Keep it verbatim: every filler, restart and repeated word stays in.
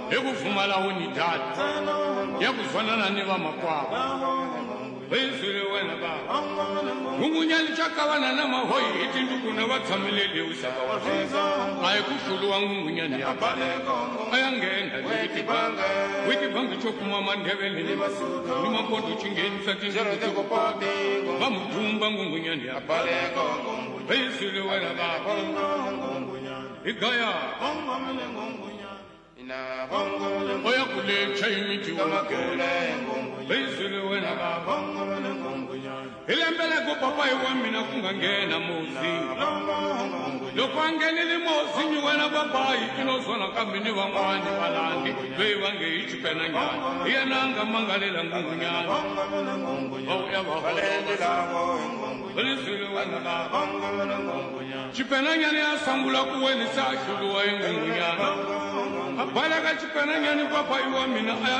ekufumala unidata yakuzwanana ni vamakwavo wezule wena baba ungunyani chakawana na mahoyi iti ndukuna vatsamelele usaka wazisa ayekushulu wangu ngunyani yapale ayangenda wikibanga wikibanga chokuma mandevele ni makondo chingeni satinziko vamutumba ngunyani yapale wezule wena baba igaya oya kulecha imiti wanakele bezule wena baba ilembele ko papa iwa mina kungangena mozi lokwangeni limozi ni wena baba ikinozona kambini wangwani balandi bewange ichipena nyanya iyananga mangalela ngunyana oya baba bezule wena baba chipena nyanya yasambula kuweni sashulu wa ngunyana Balaka chipena nyani papa iwa mina